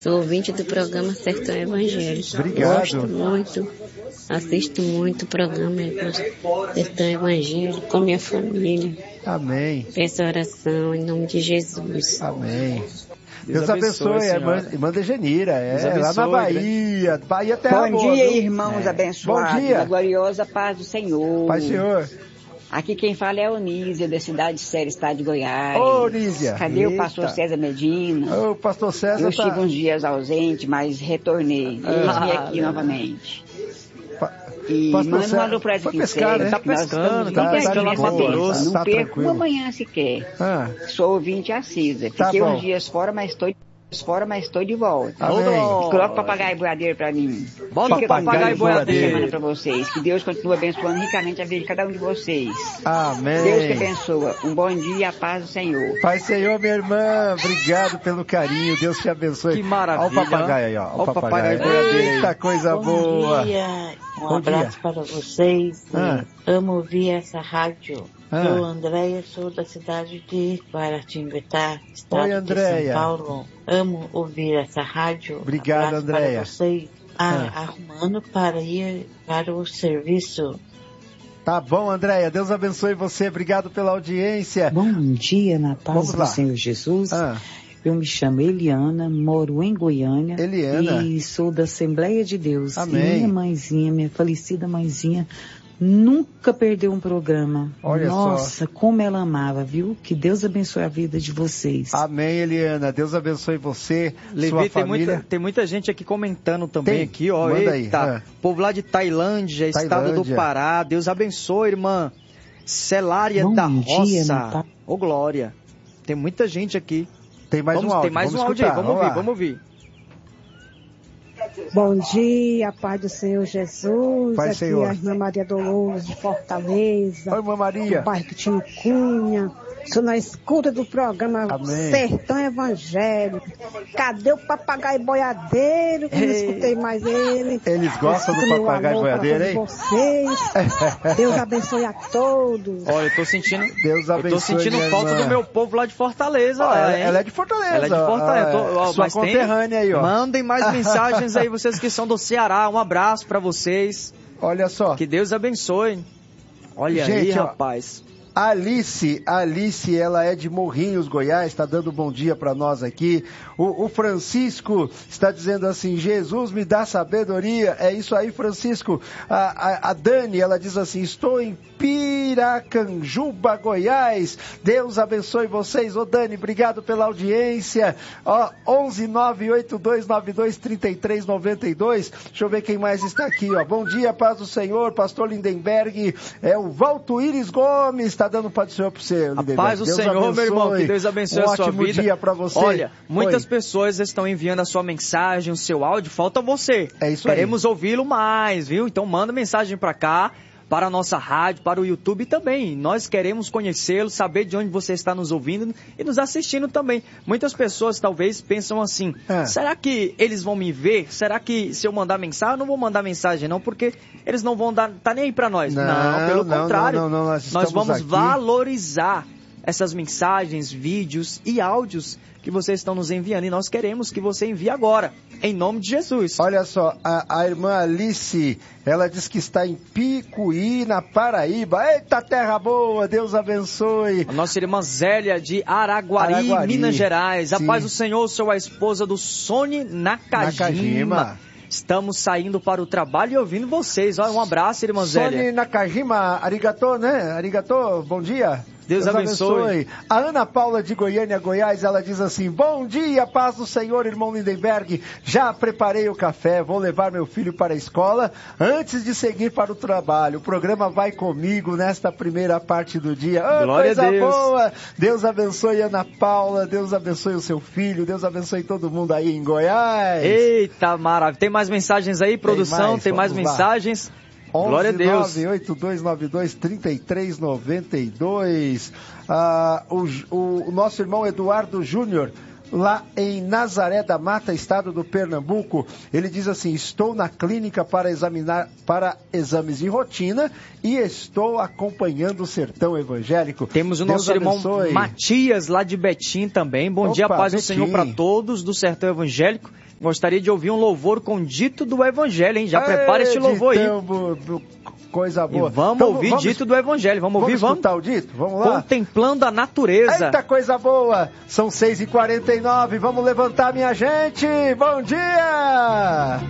Sou ouvinte do programa Sertão Evangelho. Obrigado. Gosto muito, assisto muito o programa Sertão Evangelho com minha família. Amém. Peço oração em nome de Jesus. Amém. Deus abençoe a irmã Dejanira, lá na Bahia, né? Bahia Terra Boa. Bom dia, irmãos abençoados. Bom dia. Da gloriosa paz do Senhor. Paz, Senhor. Aqui quem fala é a Onísia, da cidade de Séria, estado de Goiás. Ô, Onísia. Cadê o pastor César Medina? Ô, pastor César. Eu estive uns dias ausente, mas retornei. Eis-me aqui novamente. E manda um alô para ele. Foi pescar, né? Tá pescando, tá pescando. Não perco uma manhã sequer. Sou ouvinte assídua. Fiquei uns dias fora, mas estou de volta. Coloca o papagaio boiadeiro pra mim. Bota o papagaio boiadeiro. Semana pra vocês. Que Deus continue abençoando ricamente a vida de cada um de vocês. Amém. Deus te abençoa. Um bom dia, a paz do Senhor. Paz do Senhor, minha irmã. Obrigado pelo carinho. Deus te abençoe. Que maravilha. Olha o papagaio aí, ó. Olha o papagaio boiadeiro. Eita, coisa boa. Bom dia. Um abraço para vocês. Amo ouvir essa rádio. Sou Andréia, sou da cidade de Guaratinguetá, estado de São Paulo. Amo ouvir essa rádio. Obrigado, Andréia. Para vocês. Arrumando para ir para o serviço. Tá bom, Andréia. Deus abençoe você. Obrigado pela audiência. Bom dia, na paz do Senhor Jesus. Eu me chamo Eliana, moro em Goiânia. Eliana. E sou da Assembleia de Deus. Amém. E minha mãezinha, minha falecida mãezinha, nunca perdeu um programa. Olha Nossa, como ela amava, viu? Que Deus abençoe a vida de vocês. Amém, Eliana. Deus abençoe você, sua família. Tem muita gente aqui comentando também aqui, ó. Manda Eita, aí. Povo lá de Tailândia, estado do Pará. Deus abençoe, irmã. Celária da Roça. Ô, glória. Tem muita gente aqui. Tem mais um áudio. Tem mais um áudio aí. Vamos ouvir. Bom dia, Pai do Senhor Jesus. Pai aqui Senhor. É a irmã Maria Dolores de Fortaleza. Oi, irmã Maria. Do bairro Tino Cunha. Sou na escuta do programa Sertão Evangélico. Cadê o papagaio boiadeiro? Que não escutei mais ele. Eles gostam do papagaio boiadeiro, hein? Vocês. Deus abençoe a todos. Olha, eu tô sentindo. Deus abençoe. Eu tô sentindo falta do meu povo lá de Fortaleza. Ela é de Fortaleza. Ela é de Fortaleza. Sua conterrânea aí, ó. Mandem mais mensagens aí, vocês que são do Ceará. Um abraço pra vocês. Olha só. Que Deus abençoe. Olha aí, rapaz. Alice, ela é de Morrinhos, Goiás, está dando bom dia para nós aqui. O Francisco está dizendo assim, Jesus me dá sabedoria. É isso aí, Francisco. A Dani, ela diz assim, estou em Piracanjuba, Goiás. Deus abençoe vocês. Ô Dani, obrigado pela audiência. 11-98292-3392. Deixa eu ver quem mais está aqui. Bom dia, paz do Senhor, pastor Lindenberg. É o Valtuíris Gomes. Está dando paz do Senhor para você, Lindenberg. A paz do Senhor, abençoe. Meu irmão, que Deus abençoe a sua vida. Um ótimo dia para você. Olha, muitas pessoas estão enviando a sua mensagem, o seu áudio, falta você. É isso aí. Queremos ouvi-lo mais, viu? Então manda mensagem para cá, para a nossa rádio, para o YouTube também. Nós queremos conhecê-lo, saber de onde você está nos ouvindo e nos assistindo também. Muitas pessoas talvez pensam assim, será que eles vão me ver? Será que se eu mandar mensagem, eu não vou mandar mensagem não, porque eles não vão dar, tá nem aí para nós. Não, pelo contrário. Nós vamos valorizar essas mensagens, vídeos e áudios que vocês estão nos enviando, e nós queremos que você envie agora, em nome de Jesus. Olha só, a irmã Alice, ela diz que está em Picuí, na Paraíba. Eita, terra boa, Deus abençoe. A nossa irmã Zélia, de Araguari, Minas Gerais. A paz do Senhor, sou a esposa do Sony Nakajima. Estamos saindo para o trabalho e ouvindo vocês. Olha, um abraço, irmã Zélia. Sony Nakajima, arigatô, né? Arigatô, bom dia. Deus abençoe. A Ana Paula de Goiânia, Goiás, ela diz assim, bom dia, paz do Senhor, irmão Lindenberg, já preparei o café, vou levar meu filho para a escola antes de seguir para o trabalho. O programa vai comigo nesta primeira parte do dia. Glória a Deus. Boa. Deus abençoe Ana Paula, Deus abençoe o seu filho, Deus abençoe todo mundo aí em Goiás. Eita, maravilha. Tem mais mensagens aí, produção? Tem mais mensagens? Glória a Deus. 98292-3392. O nosso irmão Eduardo Júnior lá em Nazaré da Mata, estado do Pernambuco. Ele diz assim: estou na clínica para exames de rotina e estou acompanhando o Sertão Evangélico. Temos o nosso irmão Matias, lá de Betim também. Bom dia, paz do Senhor para todos do Sertão Evangélico. Gostaria de ouvir um louvor com dito do Evangelho, hein? Já prepara esse louvor aí. Coisa boa. E vamos ouvir dito do Evangelho. Vamos ouvir, vamos? Escutar o dito? Vamos lá? Contemplando a natureza. Eita, coisa boa! São 6h49, vamos levantar, minha gente! Bom dia!